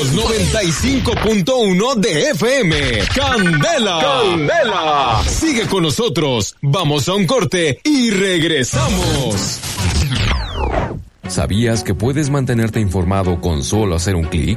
Somos 95.1 de FM. ¡Candela! ¡Candela! Sigue con nosotros. Vamos a un corte y regresamos. ¿Sabías que puedes mantenerte informado con solo hacer un clic?